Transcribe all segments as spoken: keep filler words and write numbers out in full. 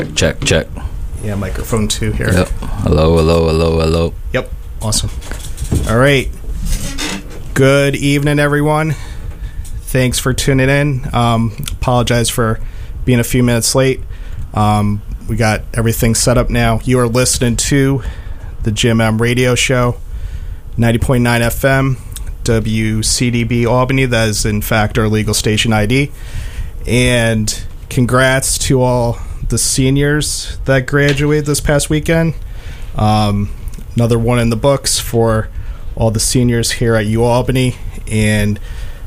Check, check, check. Yeah, microphone two here. Yep. Hello, hello, hello, hello. Yep. Awesome. All right. Good evening, everyone. Thanks for tuning in. Um, apologize for being a few minutes late. Um, we got everything set up now. You are listening to the Jim M Radio Show, ninety point nine F M, W C D B Albany. That is, in fact, our legal station I D. And congrats to all the seniors that graduated this past weekend. Um, another one in the books for all the seniors here at U Albany. And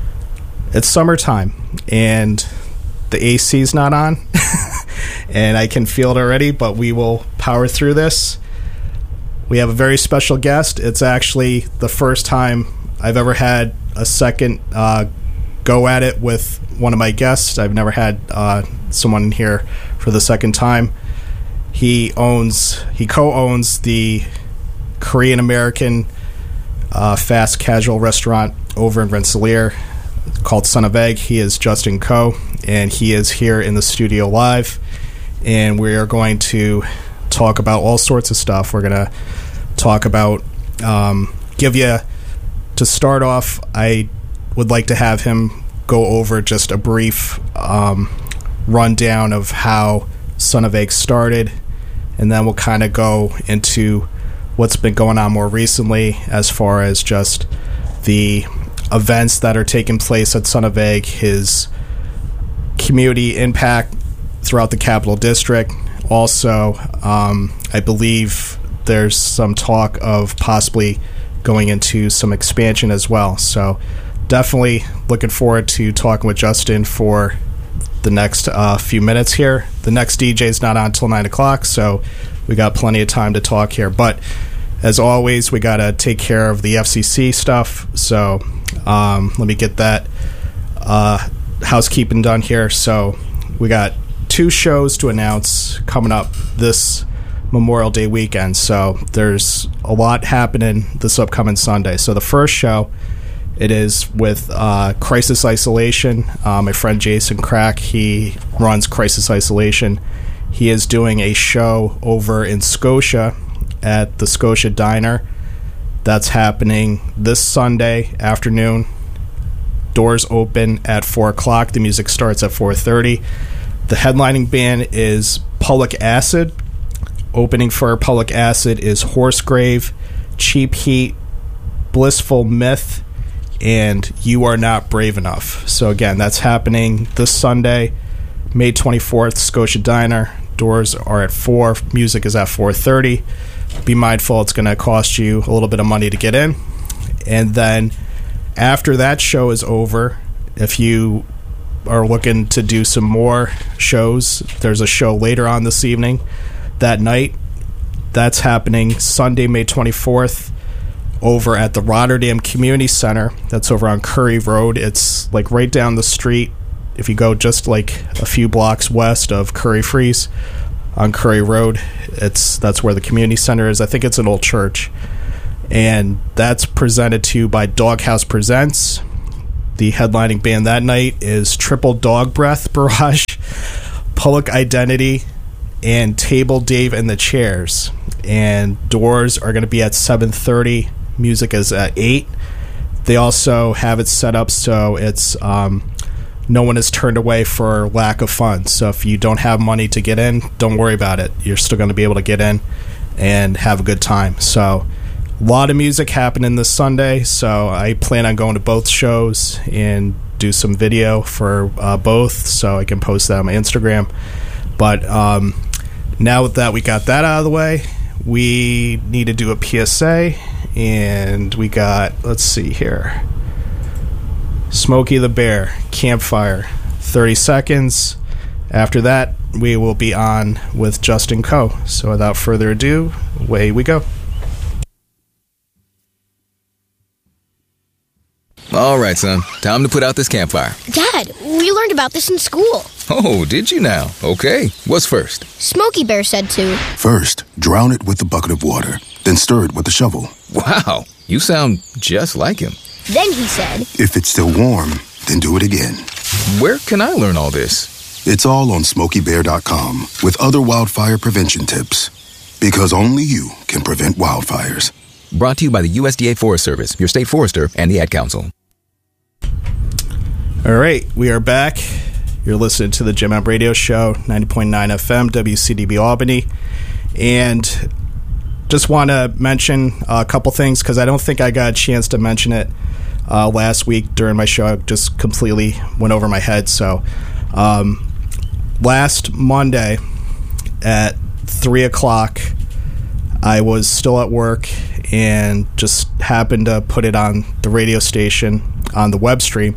it's summertime, and the A C's not on. And I can feel it already, but we will power through this. We have a very special guest. It's actually the first time I've ever had a second uh, go at it with one of my guests. I've never had uh, someone here for the second time. He owns, he co-owns the Korean American uh, fast casual restaurant over in Rensselaer called Son of Egg. He is Justin Ko, and he is here in the studio live. And we are going to talk about all sorts of stuff. We're going to talk about, um, give you, to start off, I would like to have him go over just a brief um, rundown of how Son of Egg started, and then we'll kind of go into what's been going on more recently as far as just the events that are taking place at Son of Egg, his community impact throughout the Capital District. Also, um, I believe there's some talk of possibly going into some expansion as well. So definitely looking forward to talking with Justin for the next uh, few minutes here. The next D J's not on until nine o'clock, so we got plenty of time to talk here. But as always, we got to take care of the F C C stuff. So um, let me get that uh, housekeeping done here. So we got two shows to announce coming up this Memorial Day weekend. So there's a lot happening this upcoming Sunday. So the first show, it is with uh, Crisis Isolation. Uh, my friend Jason Crack, he runs Crisis Isolation. He is doing a show over in Scotia at the Scotia Diner. That's happening this Sunday afternoon. Doors open at four o'clock. The music starts at four thirty. The headlining band is Public Acid. Opening for Public Acid is Horsegrave, Cheap Heat, Blissful Myth, and You Are Not Brave Enough. So again, that's happening this Sunday, May twenty-fourth, Scotia Diner. Doors are at four. Music is at four thirty. Be mindful it's going to cost you a little bit of money to get in. And then after that show is over, if you are looking to do some more shows, there's a show later on this evening, that night. That's happening Sunday, May twenty-fourth, over at the Rotterdam Community Center. That's over on Curry Road. It's like right down the street. If you go just like a few blocks west of Curry Freeze on Curry Road, it's that's where the community center is. I think it's an old church. And that's presented to you by Doghouse Presents. The headlining band that night is Triple Dog Breath Barrage, Public Identity, and Table Dave and the Chairs. And doors are going to be at seven thirty. Music is at eight. They also have it set up so it's um, no one is turned away for lack of funds. So if you don't have money to get in, don't worry about it. You're still going to be able to get in and have a good time. So a lot of music happening this Sunday. So I plan on going to both shows and do some video for uh, both, so I can post that on my Instagram. But um, now that we got that out of the way, we need to do a P S A. And we got, let's see here, Smokey the Bear, Campfire, thirty seconds. After that, we will be on with Justin Ko. So without further ado, away we go. All right, son. Time to put out this campfire. Dad, we learned about this in school. Oh, did you now? Okay. What's first? Smokey Bear said to. First, drown it with a bucket of water, then stir it with a shovel. Wow, you sound just like him. Then he said, if it's still warm, then do it again. Where can I learn all this? It's all on Smokey Bear dot com with other wildfire prevention tips. Because only you can prevent wildfires. Brought to you by the U S D A Forest Service, your state forester, and the Ad Council. All right, we are back. You're listening to the Jim Amp Radio Show, ninety point nine F M, W C D B Albany. And just want to mention a couple things because I don't think I got a chance to mention it uh, last week during my show. It just completely went over my head. So um, last Monday at three o'clock, I was still at work and just happened to put it on the radio station on the web stream,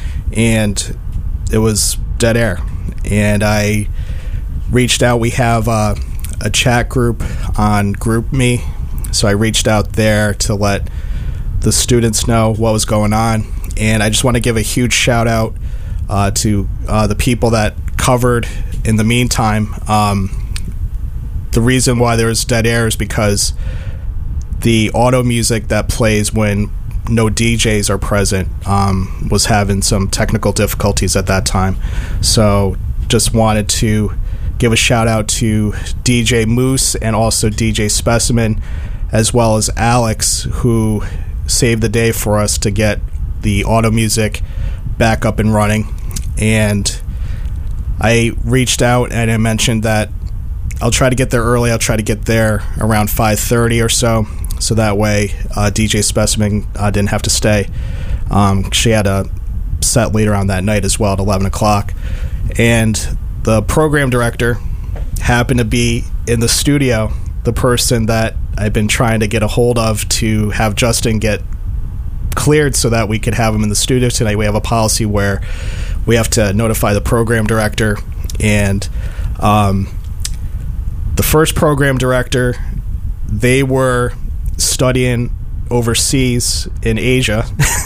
and it was dead air. And I reached out. We have uh, a chat group on GroupMe, so I reached out there to let the students know what was going on. And I just want to give a huge shout out uh, to uh, the people that covered in the meantime. Um, the reason why there was dead air is because the auto music that plays when no D Js are present um, was having some technical difficulties at that time. So just wanted to give a shout out to D J Moose and also D J Specimen, as well as Alex, who saved the day for us to get the auto music back up and running. And I reached out and I mentioned that I'll try to get there early. I'll try to get there around five thirty or so, so that way uh, D J Specimen uh, didn't have to stay. Um, she had a set later on that night as well at eleven o'clock. And the program director happened to be in the studio, the person that I've been trying to get a hold of to have Justin get cleared so that we could have him in the studio tonight. We have a policy where we have to notify the program director, and um, the first program director, they were studying overseas in Asia,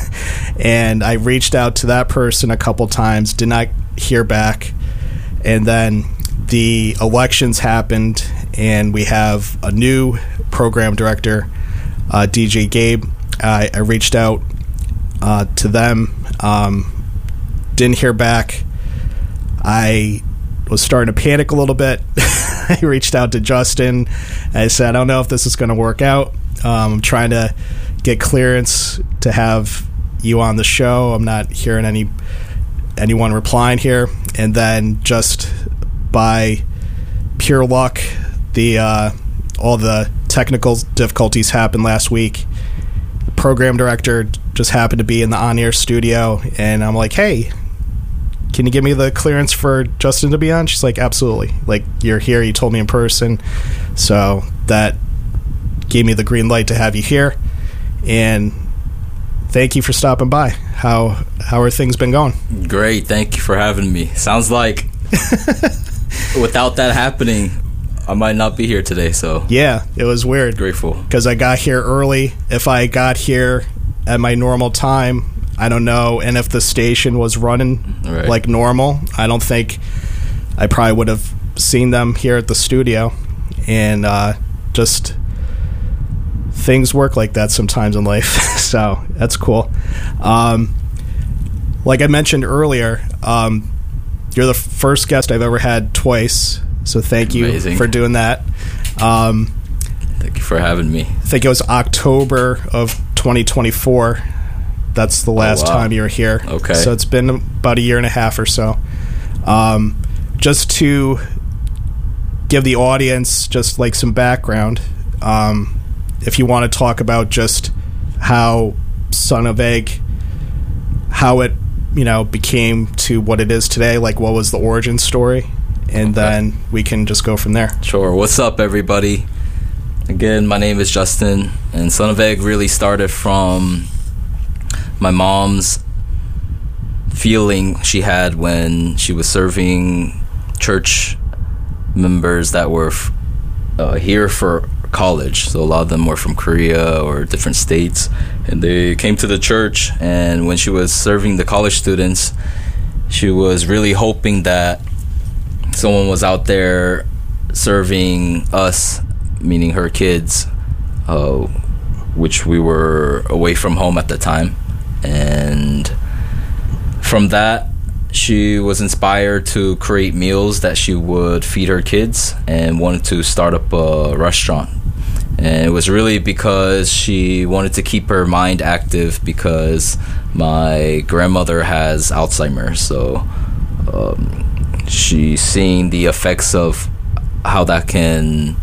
and I reached out to that person a couple times, did not hear back, and then the elections happened, and we have a new program director, uh, D J Gabe. I, I reached out uh, to them, um, didn't hear back. I was starting to panic a little bit. I reached out to Justin. I said, I don't know if this is going to work out. Um, I'm trying to get clearance to have you on the show. I'm not hearing any anyone replying here. And then just by pure luck, the uh, all the technical difficulties happened last week. The program director just happened to be in the on-air studio, and I'm like, hey, can you give me the clearance for Justin to be on? She's like, absolutely. Like, you're here. You told me in person. So that gave me the green light to have you here. And thank you for stopping by. How how are things been going? Great. Thank you for having me. Sounds like without that happening, I might not be here today. So yeah, it was weird. Grateful. Because I got here early. If I got here at my normal time, I don't know. And if the station was running right. like normal, I don't think I probably would have seen them here at the studio. And uh, just things work like that sometimes in life. So that's cool. Um, like I mentioned earlier, um, you're the first guest I've ever had twice. So thank you Amazing. for doing that. Um, thank you for having me. I think it was October of twenty twenty-four. That's the last oh, wow. time you were here. Okay. So it's been about a year and a half or so. Um, just to give the audience just like some background, um, if you want to talk about just how Son of Egg, how it, you know, became to what it is today, like what was the origin story, and okay. then we can just go from there. Sure. What's up, everybody? Again, my name is Justin, and Son of Egg really started from my mom's feeling she had when she was serving church members that were uh, here for college. So a lot of them were from Korea or different states, and they came to the church, and when she was serving the college students, she was really hoping that someone was out there serving us, meaning her kids, uh, which we were away from home at the time. And from that, she was inspired to create meals that she would feed her kids and wanted to start up a restaurant. And it was really because she wanted to keep her mind active because my grandmother has Alzheimer's. So um, she's seeing the effects of how that can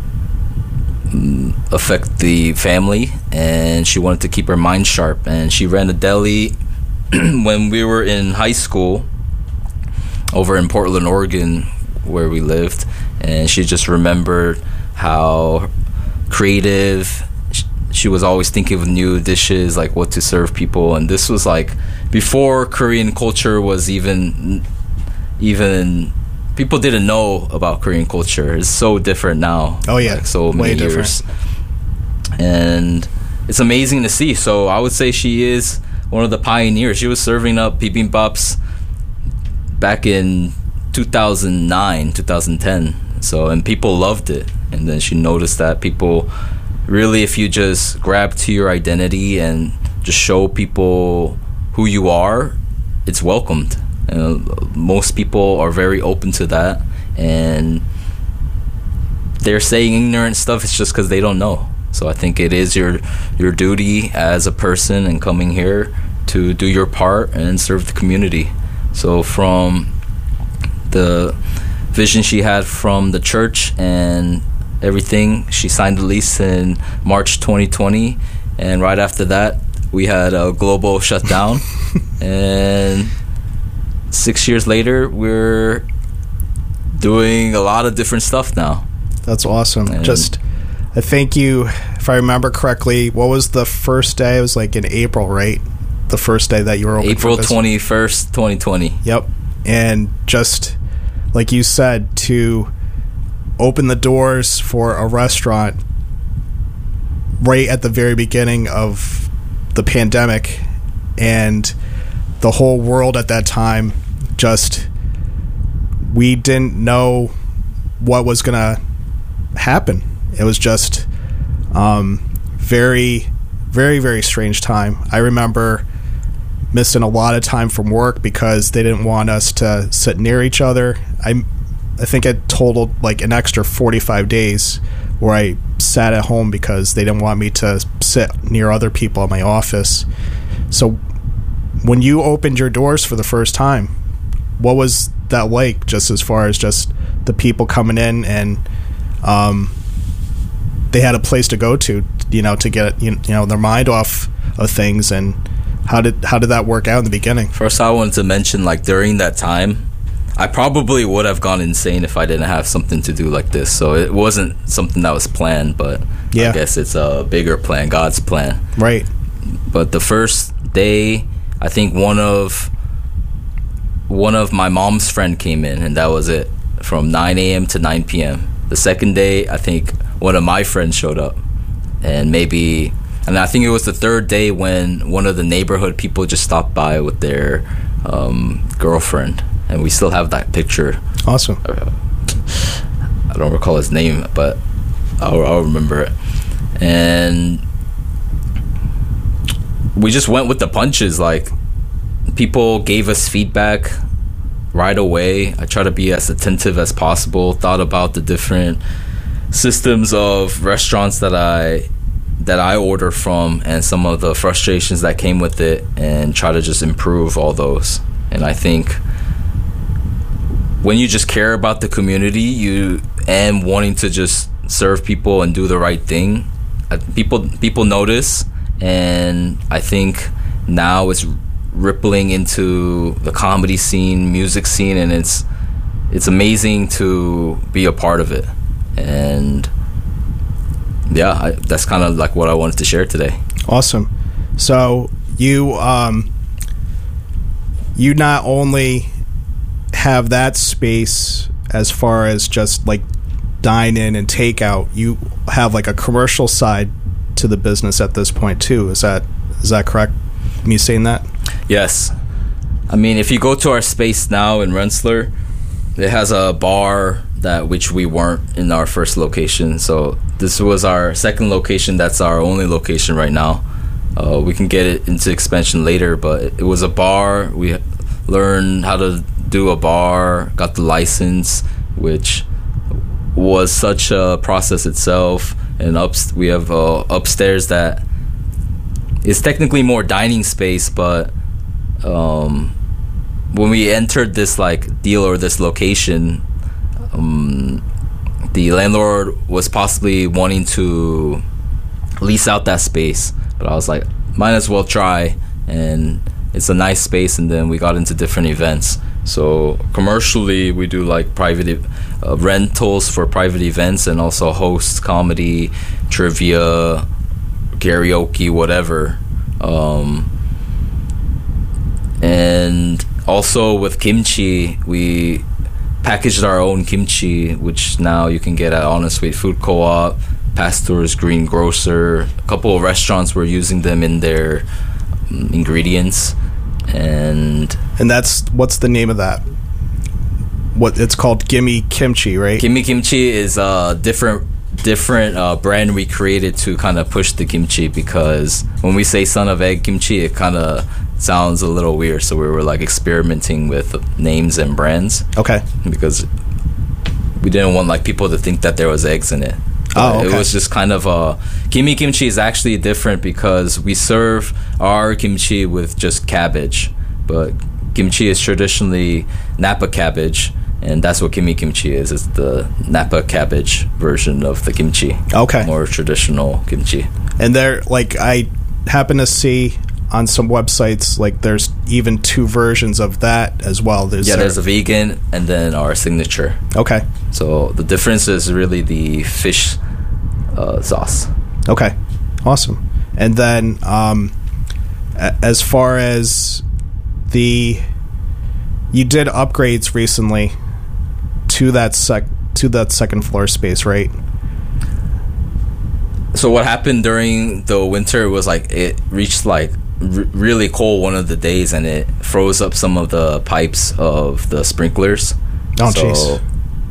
affect the family, and she wanted to keep her mind sharp. And she ran a deli when we were in high school over in Portland, Oregon, where we lived. And she just remembered how creative she was, always thinking of new dishes, like what to serve people. And this was like before Korean culture was even even people didn't know about Korean culture. It's so different now. Oh yeah, like so many way years different. And it's amazing to see. So I would say she is one of the pioneers. She was serving up bibimbaps back in two thousand nine, two thousand ten. So, and people loved it. And then she noticed that people really, if you just grab to your identity and just show people who you are, it's welcomed. And most people are very open to that. And they're saying ignorant stuff, it's just because they don't know. So I think it is your your duty as a person and coming here to do your part and serve the community. So from the vision she had from the church and everything, she signed the lease in March twenty twenty, and right after that we had a global shutdown. And six years later we're doing a lot of different stuff now. That's awesome. And just I think you, if I remember correctly, what was the first day? It was like in April, right? The first day that you were open. April twenty-first, twenty twenty. Yep. And just like you said, to open the doors for a restaurant right at the very beginning of the pandemic, and the whole world at that time, just we didn't know what was going to happen. It was just um, very, very, very strange time. I remember missing a lot of time from work because they didn't want us to sit near each other. I, I think it totaled like an extra forty-five days where I sat at home because they didn't want me to sit near other people in my office. So when you opened your doors for the first time, what was that like, just as far as just the people coming in and um, they had a place to go to, you know, to get you know their mind off of things? And how did how did that work out in the beginning? First, I wanted to mention, like, during that time, I probably would have gone insane if I didn't have something to do like this. So it wasn't something that was planned, but yeah. I guess it's a bigger plan, God's plan. Right. But the first day, I think one of one of my mom's friend came in, and that was it, from nine a.m. to nine p.m. The second day, I think one of my friends showed up, and maybe, and I think it was the third day when one of the neighborhood people just stopped by with their um, girlfriend, and we still have that picture. Awesome. I don't recall his name, but I'll, I'll remember it. And we just went with the punches. Like, people gave us feedback right away. I try to be as attentive as possible, thought about the different systems of restaurants that I that I order from and some of the frustrations that came with it, and try to just improve all those. And I think when you just care about the community, you and wanting to just serve people and do the right thing, people people notice. And I think now it's rippling into the comedy scene, music scene, and it's it's amazing to be a part of it. And yeah, I, that's kind of like what I wanted to share today. Awesome. So you um, you not only have that space as far as just like dine in and take out, you have like a commercial side to the business at this point too. Is that is that correct, me saying that? Yes. I mean, if you go to our space now in Rensselaer, it has a bar that which we weren't in our first location. So this was our second location. That's our only location right now. Uh, we can get it into expansion later, but it was a bar. We learned how to do a bar, got the license, which was such a process itself. And up, we have uh, upstairs that is technically more dining space, but um, when we entered this like deal or this location, um, the landlord was possibly wanting to lease out that space, but I was like, might as well try. And it's a nice space, and then we got into different events. So commercially, we do like private uh, rentals for private events, and also host comedy, trivia, karaoke, whatever. Um, and also with kimchi, we packaged our own kimchi, which now you can get at Honest Sweet Food Co-op, Pastor's Green Grocer. A couple of restaurants were using them in their um, ingredients. And and that's, what's the name of that? What it's called, Gimme Kimchi, right? Gimme Kimchi is a different different uh, brand we created to kind of push the kimchi, because when we say Son of Egg Kimchi, it kind of sounds a little weird. So we were like experimenting with names and brands. Okay. Because we didn't want like people to think that there was eggs in it. Oh, okay. It was just kind of a Gimme Kimchi is actually different because we serve our kimchi with just cabbage, but kimchi is traditionally Napa cabbage, and that's what Gimme Kimchi is. It's the Napa cabbage version of the kimchi. Okay. More traditional kimchi. And there, like, I happen to see on some websites, like, there's even two versions of that as well. There's yeah, there, there's a vegan and then our signature. Okay. So the difference is really the fish uh, sauce. Okay. Awesome. And then um, a- as far as the... You did upgrades recently to that sec to that second floor space, right? So what happened during the winter was like it reached like r- really cold one of the days, and it froze up some of the pipes of the sprinklers. Oh, so jeez.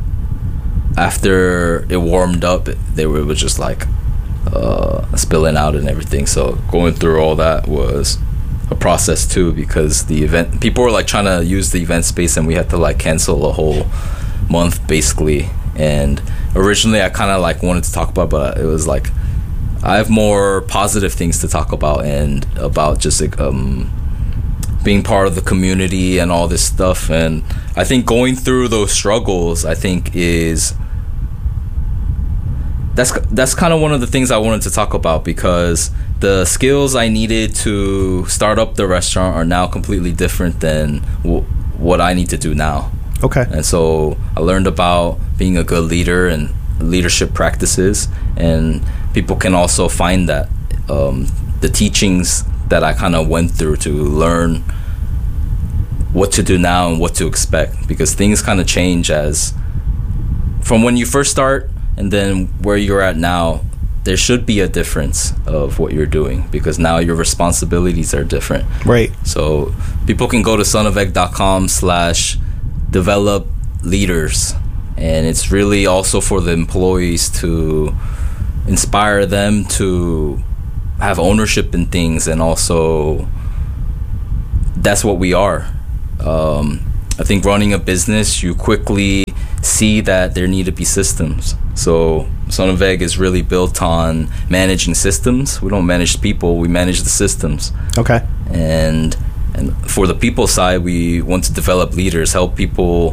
After it warmed up, they were it was just like uh, spilling out and everything. So going through all that was a process too, because the event people were like trying to use the event space, and we had to like cancel a whole month basically. And originally I kind of like wanted to talk about, but it was like I have more positive things to talk about, and about just like um being part of the community and all this stuff. And I think going through those struggles, I think is that's that's kind of one of the things I wanted to talk about, because the skills I needed to start up the restaurant are now completely different than w- what I need to do now. Okay. And so I learned about being a good leader and leadership practices, and people can also find that um, the teachings that I kind of went through to learn what to do now and what to expect, because things kind of change as from when you first start and then where you're at now. There should be a difference of what you're doing, because now your responsibilities are different. Right. So people can go to sonofegg.com slash develop leaders, and it's really also for the employees to inspire them to have ownership in things. And also that's what we are. um, I think running a business, you quickly see that there need to be systems. So Son of Egg is really built on managing systems. We don't manage people, we manage the systems. Okay. And and for the people side, we want to develop leaders, help people.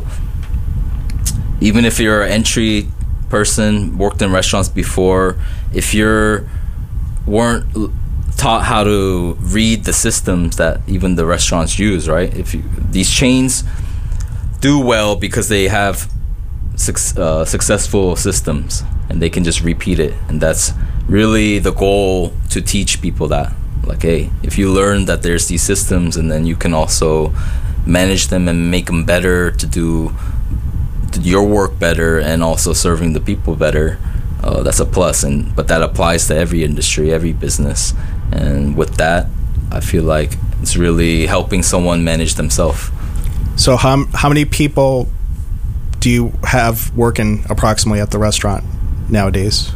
Even if you're an entry person, worked in restaurants before, if you're weren't taught how to read the systems that even the restaurants use, right? If you, these chains do well because they have suc- uh, successful systems, and they can just repeat it. And that's really the goal, to teach people that, like, hey, if you learn that there's these systems, and then you can also manage them and make them better, to do your work better and also serving the people better, uh, that's a plus. And but that applies to every industry, every business. And with that, I feel like it's really helping someone manage themselves. So how how many people do you have working approximately at the restaurant nowadays?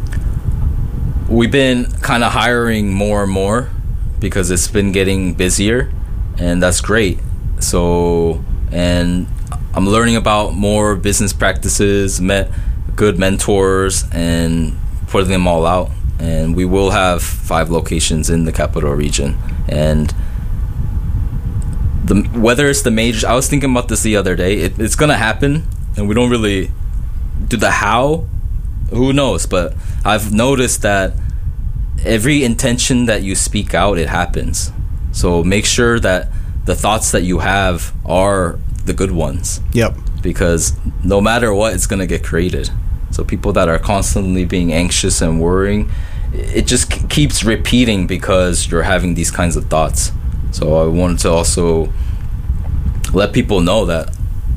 We've been kind of hiring more and more because it's been getting busier, and that's great. So, and I'm learning about more business practices, met good mentors, and putting them all out. And we will have five locations in the capital region. And the whether it's the major, I was thinking about this the other day. It, it's gonna happen, and we don't really do the how. Who knows? But I've noticed that every intention that you speak out, it happens. So make sure that the thoughts that you have are the good ones. Yep. Because no matter what, it's gonna get created. So people that are constantly being anxious and worrying, it just k- keeps repeating because you're having these kinds of thoughts. So I wanted to also let people know that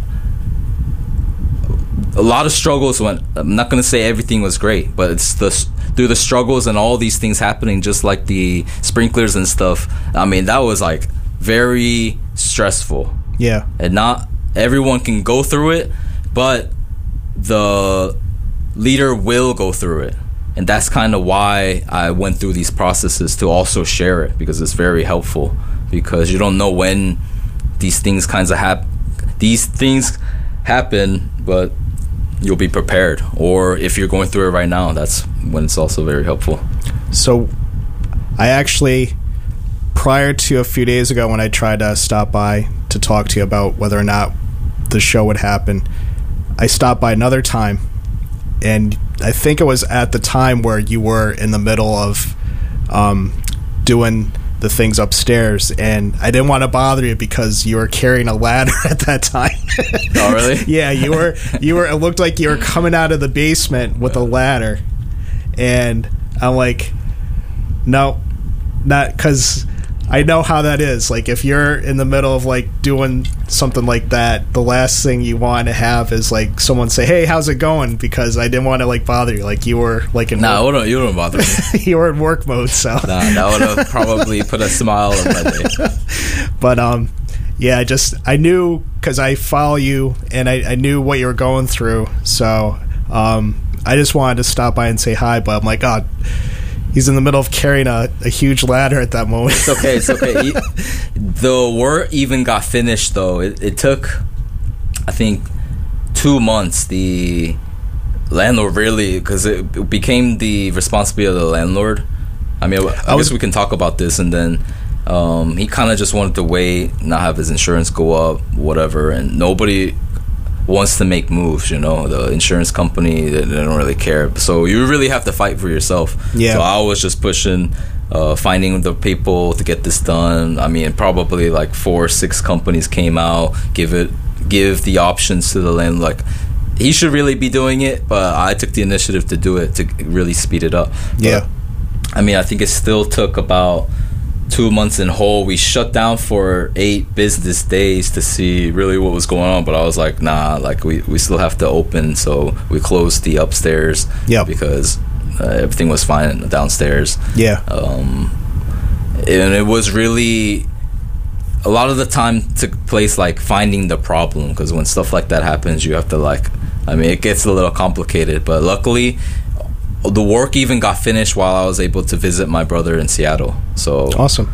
a lot of struggles went. I'm not going to say everything was great, but it's the through the struggles and all these things happening, just like the sprinklers and stuff. I mean, that was like very stressful. Yeah. And not everyone can go through it, but the leader will go through it. And that's kind of why I went through these processes, to also share it, because it's very helpful. Because you don't know when these things kinds of hap- these things happen, but you'll be prepared. Or if you're going through it right now, that's when it's also very helpful. So I actually, prior to a few days ago when I tried to stop by to talk to you about whether or not the show would happen, I stopped by another time, and I think it was at the time where you were in the middle of um, doing the things upstairs, and I didn't want to bother you because you were carrying a ladder at that time. Oh, really? Yeah, you were. You were. It looked like you were coming out of the basement with a ladder, and I'm like, no, not because I know how that is. Like, if you're in the middle of like doing something like that, the last thing you want to have is like someone say, "Hey, how's it going?" Because I didn't want to like bother you. Like you were like in Nah, work. wouldn't, you wouldn't bother me. You were in work mode, so Nah, that would have probably put a smile on my day. But um, yeah, I just I knew because I follow you and I, I knew what you were going through. So um, I just wanted to stop by and say hi. But I'm like, God. He's in the middle of carrying a, a huge ladder at that moment. It's okay, it's okay. He, the work even got finished, though. It, it took, I think, two months. The landlord really, because it became the responsibility of the landlord. I mean, I, I was, guess we can talk about this, and then um, he kind of just wanted to wait, not have his insurance go up, whatever, and nobody wants to make moves, you know. The insurance company, they, they don't really care. So you really have to fight for yourself. Yeah. So I was just pushing, uh, finding the people to get this done. I mean, probably like four or six companies came out, give it, give the options to the land. Like, he should really be doing it, but I took the initiative to do it to really speed it up. Yeah. But, I mean, I think it still took about two months in whole. We shut down for eight business days to see really what was going on, but I was like, nah, like we, we still have to open, so we closed the upstairs. Yeah. Because uh, everything was fine downstairs. Yeah. Um, and it was really a lot of the time took place like finding the problem, because when stuff like that happens, you have to like, I mean, it gets a little complicated, but luckily the work even got finished while I was able to visit my brother in Seattle. So awesome.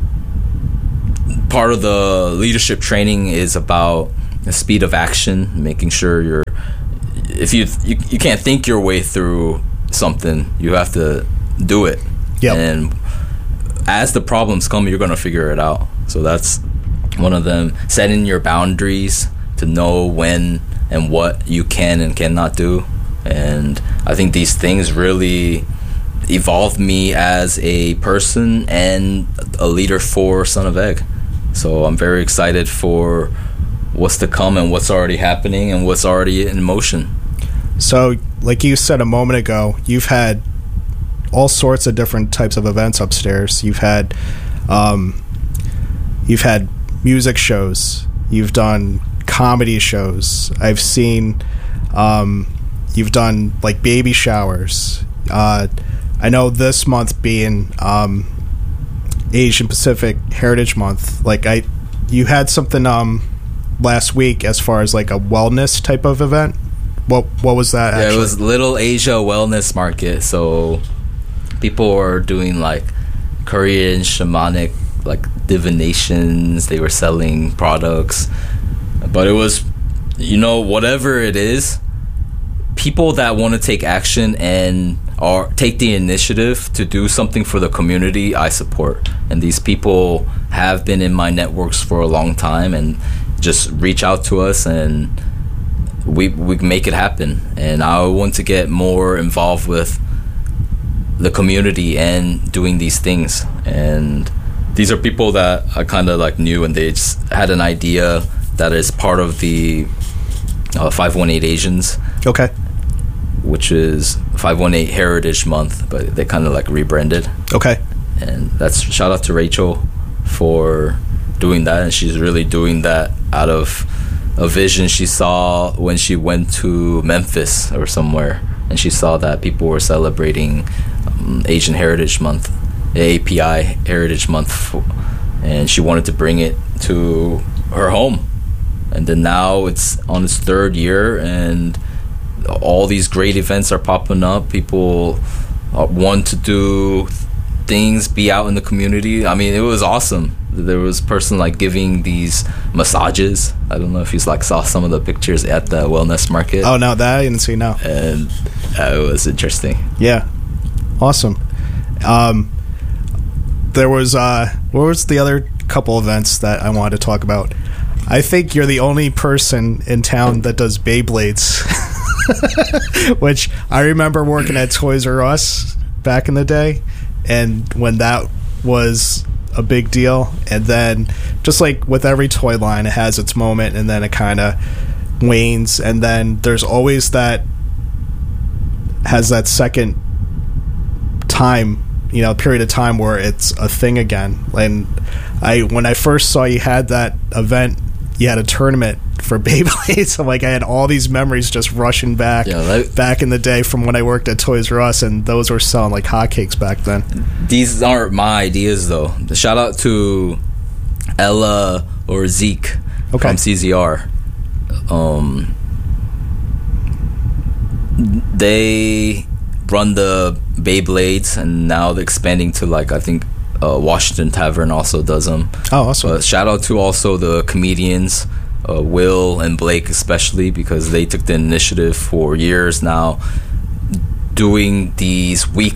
Part of the leadership training is about the speed of action, making sure you're, if you you, you can't think your way through something, you have to do it. Yep. And as the problems come, you're going to figure it out. So that's one of them. Setting your boundaries to know when and what you can and cannot do. And I think these things really evolved me as a person and a leader for Son of Egg. So I'm very excited for what's to come and what's already happening and what's already in motion. So, like you said a moment ago, you've had all sorts of different types of events upstairs. You've had, um, you've had music shows. You've done comedy shows. I've seen. Um, You've done like baby showers. Uh, I know this month being um, Asian Pacific Heritage Month. Like I, you had something um, last week as far as like a wellness type of event. What what was that? Yeah, actually? It was Little Asia Wellness Market. So people are doing like Korean shamanic, like divinations. They were selling products, but it was, you know, whatever it is, people that want to take action and or take the initiative to do something for the community, I support. And these people have been in my networks for a long time and just reach out to us, and we we make it happen. And I want to get more involved with the community and doing these things. And these are people that I kind of like knew, and they just had an idea that is part of the uh, five one eight Asians. Okay. Which is five one eight Heritage Month, but they kind of like rebranded. Okay. And that's, shout out to Rachel for doing that, and she's really doing that out of a vision she saw when she went to Memphis or somewhere, and she saw that people were celebrating um, Asian Heritage Month, A P I Heritage Month, and she wanted to bring it to her home. And then now it's on its third year, and all these great events are popping up. People uh, want to do things, be out in the community. I mean, it was awesome. There was a person like giving these massages. I don't know if you like saw some of the pictures at the wellness market. Oh no, that I didn't see. No, and uh, it was interesting. Yeah, awesome. Um, there was uh, what was the other couple events that I wanted to talk about? I think you're the only person in town that does Beyblades. Which I remember working at Toys R Us back in the day, and when that was a big deal. And then just like with every toy line, it has its moment, and then it kind of wanes, and then there's always that has that second time, you know, period of time where it's a thing again. And I when I first saw you had that event, you had a tournament for Beyblades. I'm like, I had all these memories just rushing back yeah, that, back in the day from when I worked at Toys R Us, and those were selling like hotcakes back then. These aren't my ideas, though. Shout out to Ella or Zeke okay. from C Z R. Um, they run the Beyblades, and now they're expanding to like I think uh, Washington Tavern also does them. Oh, awesome! Uh, shout out to also the comedians. Uh, Will and Blake especially, because they took the initiative for years now, doing these week